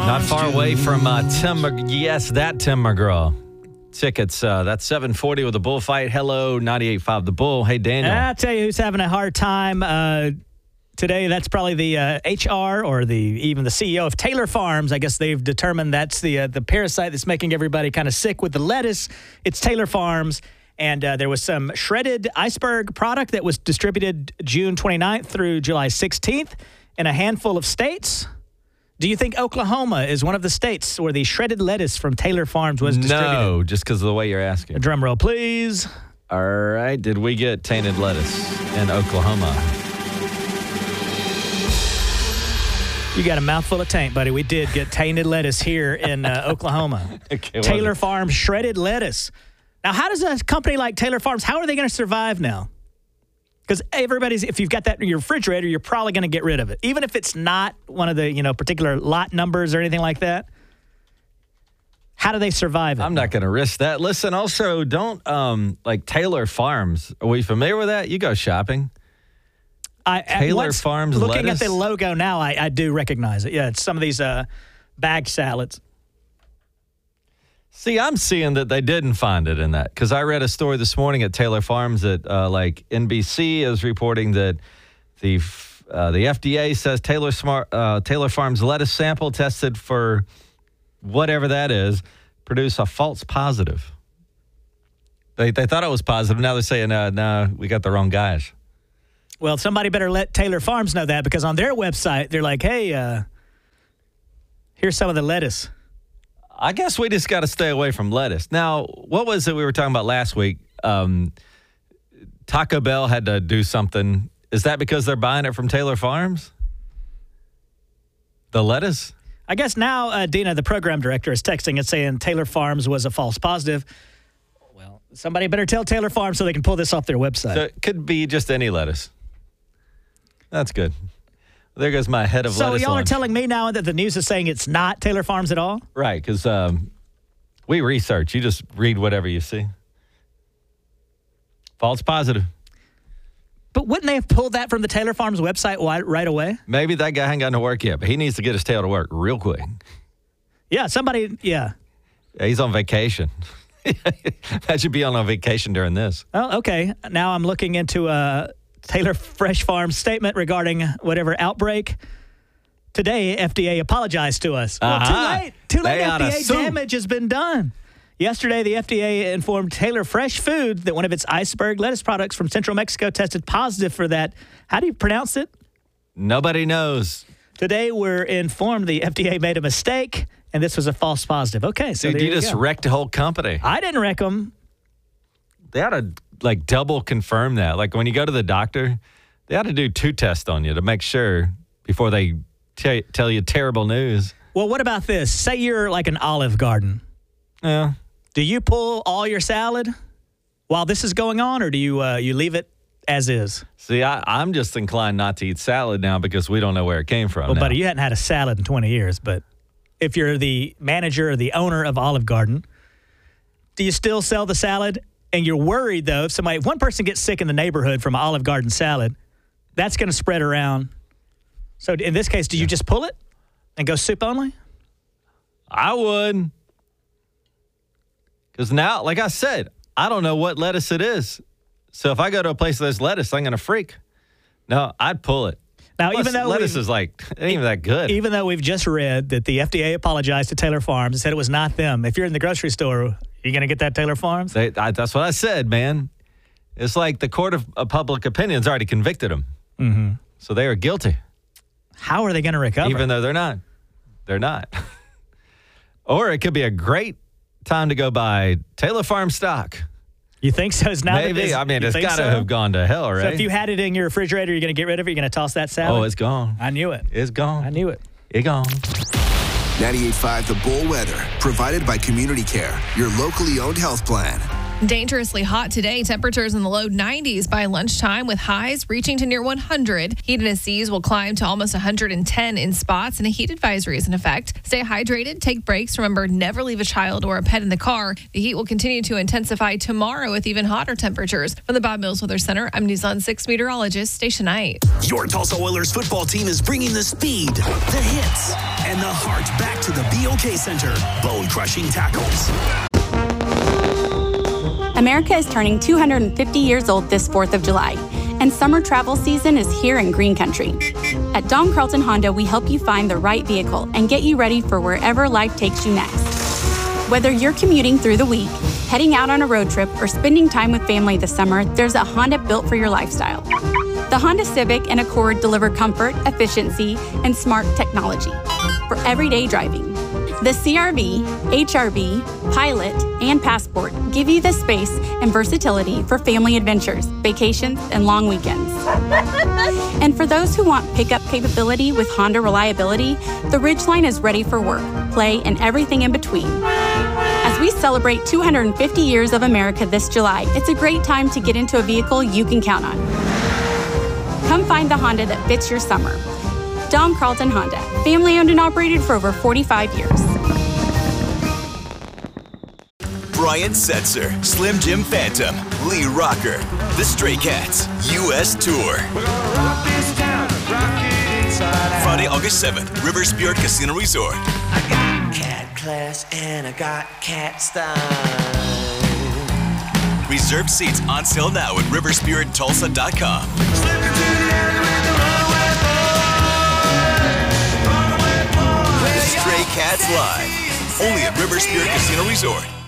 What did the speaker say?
Not far away from Tim. Yes, that Tim McGraw. Tickets. That's 740 with the Bullfight. Hello, 98.5 The Bull. Hey, Daniel. I'll tell you who's having a hard time today. That's probably the HR or even the CEO of Taylor Farms. I guess they've determined that's the parasite that's making everybody kind of sick with the lettuce. It's Taylor Farms. And there was some shredded iceberg product that was distributed June 29th through July 16th in a handful of states. Do you think Oklahoma is one of the states where the shredded lettuce from Taylor Farms was distributed? No, just because of the way you're asking. A drum roll, please. All right. Did we get tainted lettuce in Oklahoma? You got a mouthful of taint, buddy. We did get tainted lettuce here in Oklahoma. Okay, Taylor Farms shredded lettuce. Now, how does a company like Taylor Farms, how are they going to survive now? Because if you've got that in your refrigerator, you're probably going to get rid of it. Even if it's not one of the, particular lot numbers or anything like that. How do they survive it? I'm not going to risk that. Listen, also, don't, Taylor Farms. Are we familiar with that? You go shopping. Taylor Farms looking lettuce? At the logo now, I do recognize it. Yeah, it's some of these bag salads. See, I'm seeing that they didn't find it in that because I read a story this morning at Taylor Farms that NBC is reporting that the FDA says Taylor Farms lettuce sample tested for whatever that is produced a false positive. They thought it was positive. Now they're saying, no, we got the wrong guys. Well, somebody better let Taylor Farms know that because on their website, they're like, hey, here's some of the lettuce. I guess we just got to stay away from lettuce. Now, what was it we were talking about last week? Taco Bell had to do something. Is that because they're buying it from Taylor Farms? The lettuce? I guess now Dina, the program director, is texting and saying Taylor Farms was a false positive. Well, somebody better tell Taylor Farms so they can pull this off their website. So it could be just any lettuce. That's good. There goes my head of lettuce. So y'all lunch. are telling me now that the news is saying it's not Taylor Farms at all? Right, because we research. You just read whatever you see. False positive. But wouldn't they have pulled that from the Taylor Farms website right away? Maybe that guy ain't got to work yet, but he needs to get his tail to work real quick. Yeah, yeah. He's on vacation. That should be on a vacation during this. Oh, okay. Now I'm looking into Taylor Fresh Farms statement regarding whatever outbreak. Today, FDA apologized to us. Well, too late. FDA damage has been done. Yesterday, the FDA informed Taylor Fresh Food that one of its iceberg lettuce products from Central Mexico tested positive for that. How do you pronounce it? Nobody knows. Today, we're informed the FDA made a mistake, and this was a false positive. Okay, so Dude, you just wrecked the whole company. I didn't wreck them. They ought to double confirm that. Like when you go to the doctor, they ought to do 2 tests on you to make sure before they tell you terrible news. Well, what about this? Say you're like an Olive Garden. Yeah. Do you pull all your salad while this is going on, or do you leave it as is? See, I'm just inclined not to eat salad now because we don't know where it came from. Well, buddy, you hadn't had a salad in 20 years, but if you're the manager or the owner of Olive Garden, do you still sell the salad? And you're worried, though, if one person gets sick in the neighborhood from Olive Garden salad, that's going to spread around. So in this case, do you just pull it and go soup only? I would. Because now, like I said, I don't know what lettuce it is. So if I go to a place that has lettuce, I'm going to freak. No, I'd pull it. Now, plus, even though lettuce is ain't even that good. Even though we've just read that the FDA apologized to Taylor Farms and said it was not them, if you're in the grocery store, you going to get that Taylor Farms? That's what I said, man. It's like the court of public opinion's already convicted them. Mm-hmm. So they are guilty. How are they going to recover? Even though they're not. They're not. Or it could be a great time to go buy Taylor Farm stock. You think so? It's maybe. It's got to have gone to hell, right? So if you had it in your refrigerator, you're going to get rid of it? You're going to toss that salad? Oh, it's gone. I knew it. It's gone. I knew it. It's gone. 98.5 The Bull Weather, provided by Community Care, your locally owned health plan. Dangerously hot today. Temperatures in the low 90s by lunchtime with highs reaching to near 100. Heat indices will climb to almost 110 in spots, and a heat advisory is in effect. Stay hydrated, take breaks. Remember, never leave a child or a pet in the car. The heat will continue to intensify tomorrow with even hotter temperatures. From the Bob Mills Weather Center, I'm News on 6 meteorologist Stacia Knight. Your Tulsa Oilers football team is bringing the speed, the hits, and the heart back to the OK Center, bone-crushing tackles. America is turning 250 years old this 4th of July, and summer travel season is here in Green Country. At Don Carlton Honda, we help you find the right vehicle and get you ready for wherever life takes you next. Whether you're commuting through the week, heading out on a road trip, or spending time with family this summer, there's a Honda built for your lifestyle. The Honda Civic and Accord deliver comfort, efficiency, and smart technology for everyday driving. The CR-V, HR-V, Pilot, and Passport give you the space and versatility for family adventures, vacations, and long weekends. And for those who want pickup capability with Honda reliability, the Ridgeline is ready for work, play, and everything in between. As we celebrate 250 years of America this July, it's a great time to get into a vehicle you can count on. Come find the Honda that fits your summer. Don Carlton Honda, family owned and operated for over 45 years. Brian Setzer, Slim Jim Phantom, Lee Rocker, The Stray Cats, U.S. Tour. Friday, August 7th, River Spirit Casino Resort. I got cat class and I got cat style. Reserved seats on sale now at riverspirittulsa.com. The Stray Cats Live, only at River Spirit Casino Resort.